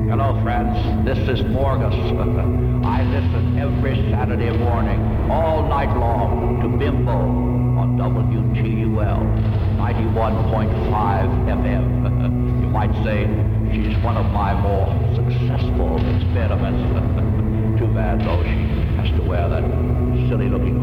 Hello, friends. This is Morgus. I listen every Saturday morning, all night long, to Bimbo on WTUL 91.5 FM. You might say she's one of my more successful experiments. Too bad, though, she has to wear that silly-looking